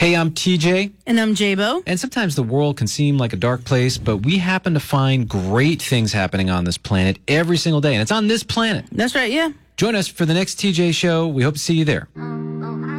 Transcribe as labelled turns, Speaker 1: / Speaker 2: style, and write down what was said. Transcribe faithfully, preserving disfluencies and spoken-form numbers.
Speaker 1: Hey, I'm T J.
Speaker 2: And I'm J-Bo.
Speaker 1: And sometimes the world can seem like a dark place, but we happen to find great things happening on this planet every single day. And it's on this planet.
Speaker 2: That's right, yeah.
Speaker 1: Join us for the next T J show. We hope to see you there.